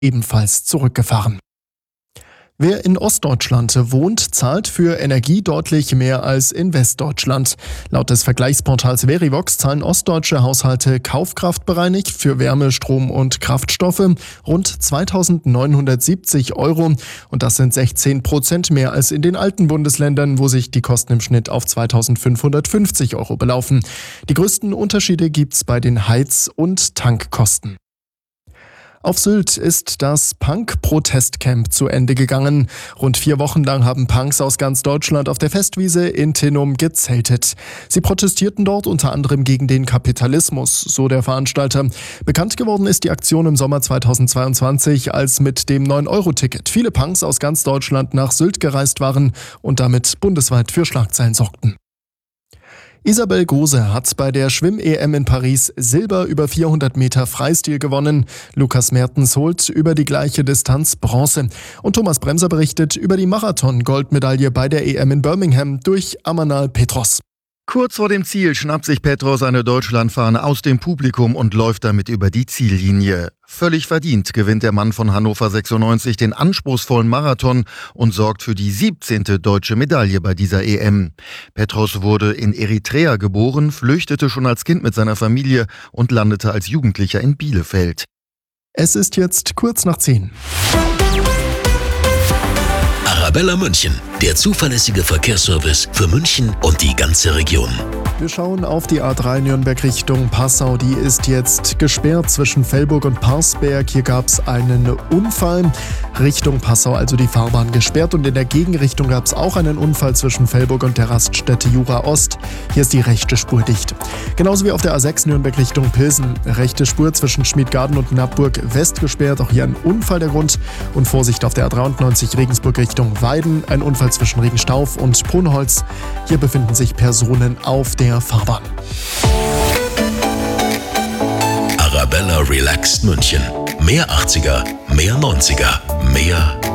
ebenfalls zurückgefahren. Wer in Ostdeutschland wohnt, zahlt für Energie deutlich mehr als in Westdeutschland. Laut des Vergleichsportals Verivox zahlen ostdeutsche Haushalte kaufkraftbereinigt für Wärme, Strom und Kraftstoffe rund 2.970 €. Und das sind 16% mehr als in den alten Bundesländern, wo sich die Kosten im Schnitt auf 2.550 € belaufen. Die größten Unterschiede gibt's bei den Heiz- und Tankkosten. Auf Sylt ist das Punk-Protestcamp zu Ende gegangen. Rund 4 Wochen lang haben Punks aus ganz Deutschland auf der Festwiese in Tinnum gezeltet. Sie protestierten dort unter anderem gegen den Kapitalismus, so der Veranstalter. Bekannt geworden ist die Aktion im Sommer 2022, als mit dem 9-Euro-Ticket viele Punks aus ganz Deutschland nach Sylt gereist waren und damit bundesweit für Schlagzeilen sorgten. Isabel Gose hat bei der Schwimm-EM in Paris Silber über 400 Meter Freistil gewonnen. Lukas Mertens holt über die gleiche Distanz Bronze. Und Thomas Bremser berichtet über die Marathon-Goldmedaille bei der EM in Birmingham durch Amanal Petros. Kurz vor dem Ziel schnappt sich Petros eine Deutschlandfahne aus dem Publikum und läuft damit über die Ziellinie. Völlig verdient gewinnt der Mann von Hannover 96 den anspruchsvollen Marathon und sorgt für die 17. deutsche Medaille bei dieser EM. Petros wurde in Eritrea geboren, flüchtete schon als Kind mit seiner Familie und landete als Jugendlicher in Bielefeld. Es ist jetzt kurz nach 10. Arabella München, der zuverlässige Verkehrsservice für München und die ganze Region. Wir schauen auf die A3 Nürnberg Richtung Passau. Die ist jetzt gesperrt zwischen Velburg und Parsberg. Hier gab es einen Unfall. Richtung Passau also die Fahrbahn gesperrt. Und in der Gegenrichtung gab es auch einen Unfall zwischen Velburg und der Raststätte Jura Ost. Hier ist die rechte Spur dicht. Genauso wie auf der A6 Nürnberg Richtung Pilsen. Rechte Spur zwischen Schmiedgarden und Nappburg West gesperrt. Auch hier ein Unfall der Grund. Und Vorsicht auf der A93 Regensburg Richtung Weiden. Ein Unfall zwischen Regenstauf und Brunholz. Hier befinden sich Personen auf der Fahrbahn. Arabella Relaxed München. Mehr 80er, mehr 90er, mehr